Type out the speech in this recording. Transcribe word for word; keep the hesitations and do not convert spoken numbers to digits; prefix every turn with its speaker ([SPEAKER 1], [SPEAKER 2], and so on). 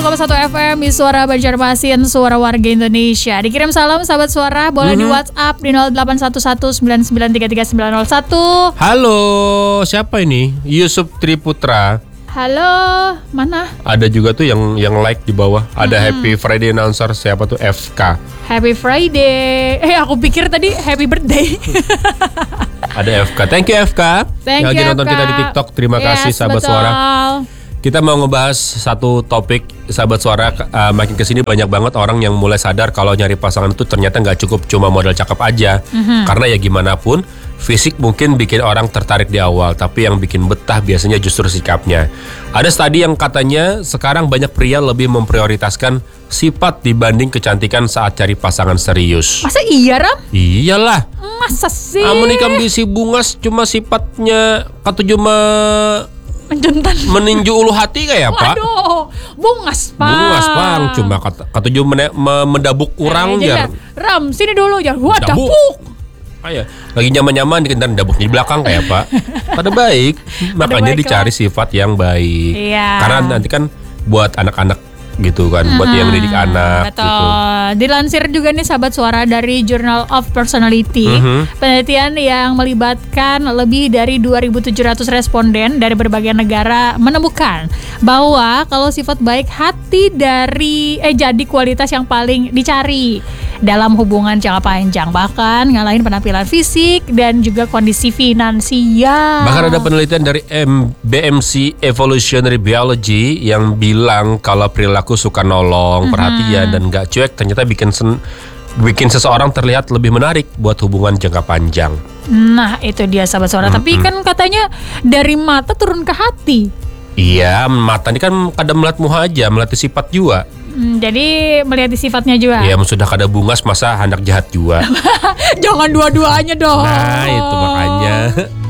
[SPEAKER 1] koma satu F M di Suara Banjarmasin, Suara Warga Indonesia. Dikirim salam sahabat Suara, boleh mm-hmm. di WhatsApp di nol delapan satu satu sembilan sembilan tiga tiga sembilan nol satu.
[SPEAKER 2] Halo, siapa ini? Yusuf Triputra.
[SPEAKER 1] Halo, mana?
[SPEAKER 2] Ada juga tuh yang yang like di bawah. Ada hmm. Happy Friday announcer, siapa tuh? F K.
[SPEAKER 1] Happy Friday. Eh, aku pikir tadi Happy Birthday.
[SPEAKER 2] Ada F K. Thank you F K.
[SPEAKER 1] Thank
[SPEAKER 2] yang lagi
[SPEAKER 1] you,
[SPEAKER 2] nonton
[SPEAKER 1] F K.
[SPEAKER 2] kita di TikTok. Terima
[SPEAKER 1] yes,
[SPEAKER 2] kasih sahabat
[SPEAKER 1] betul.
[SPEAKER 2] Suara. Kita mau ngebahas satu topik sahabat Suara. uh, Makin kesini banyak banget orang yang mulai sadar kalau nyari pasangan itu ternyata gak cukup cuma modal cakep aja. mm-hmm. Karena ya gimana pun, fisik mungkin bikin orang tertarik di awal, tapi yang bikin betah biasanya justru sikapnya. Ada studi yang katanya sekarang banyak pria lebih memprioritaskan sifat dibanding kecantikan saat cari pasangan serius.
[SPEAKER 1] Masa iya, Ram?
[SPEAKER 2] Iyalah.
[SPEAKER 1] Masa sih?
[SPEAKER 2] Amun ikam di si bungas cuma sifatnya katuju me
[SPEAKER 1] menjuntan,
[SPEAKER 2] meninju ulu hati kayak Pak.
[SPEAKER 1] Waduh, bungas Pak.
[SPEAKER 2] Bungas Bang, cuma kata katuju me, me, mendabuk kurang
[SPEAKER 1] eh,
[SPEAKER 2] jar.
[SPEAKER 1] Ram, sini dulu jar. Wah,
[SPEAKER 2] dabuk.
[SPEAKER 1] dabuk.
[SPEAKER 2] Ayo, lagi nyaman-nyaman di kendaraan dabuk di belakang kayak Pak. Pada baik, makanya
[SPEAKER 1] baik
[SPEAKER 2] dicari
[SPEAKER 1] lah.
[SPEAKER 2] Sifat yang baik.
[SPEAKER 1] Iya.
[SPEAKER 2] Karena nanti kan buat anak-anak gitu kan, hmm, buat yang didik anak.
[SPEAKER 1] Betul.
[SPEAKER 2] Gitu.
[SPEAKER 1] Dilansir juga nih sahabat Suara dari Journal of Personality, mm-hmm. penelitian yang melibatkan lebih dari dua ribu tujuh ratus responden dari berbagai negara menemukan bahwa kalau sifat baik hati dari eh jadi kualitas yang paling dicari dalam hubungan jangka panjang, bahkan ngalahin penampilan fisik dan juga kondisi finansial.
[SPEAKER 2] Bahkan ada penelitian dari M- B M C Evolutionary Biology yang bilang kalau perilaku suka nolong, mm-hmm. perhatian dan gak cuek ternyata bikin sen- bikin seseorang terlihat lebih menarik buat hubungan jangka panjang.
[SPEAKER 1] Nah itu dia sahabat Suara. Mm-hmm. Tapi kan katanya dari mata turun ke hati.
[SPEAKER 2] Iya, mata ini kan kadang melihat muha aja, melihat sifat juga.
[SPEAKER 1] Hmm, jadi melihat sifatnya juga.
[SPEAKER 2] Iya, sudah kada bungas masa hendak jahat juga.
[SPEAKER 1] Jangan dua-duanya dong.
[SPEAKER 2] Nah, itu makanya.